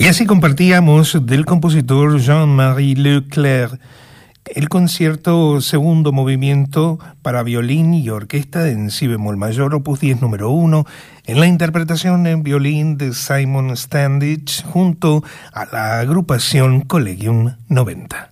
Y así compartíamos del compositor Jean-Marie Leclerc el concierto segundo movimiento para violín y orquesta en si bemol mayor, opus 10 número 1, en la interpretación en violín de Simon Standish junto a la agrupación Collegium 90.